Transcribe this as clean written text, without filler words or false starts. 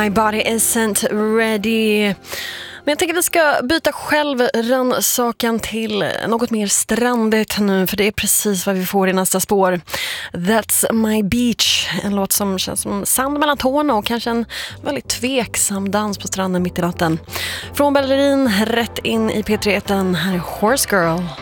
My body isn't ready. Men jag tänker att vi ska byta självrannsakan till något mer strandigt nu, för det är precis vad vi får i nästa spår. That's My Beach, en låt som känns som sand mellan tårna och kanske en väldigt tveksam dans på stranden mitt i natten. Från Berlin rätt in i P3-eten, här är Horse Girl.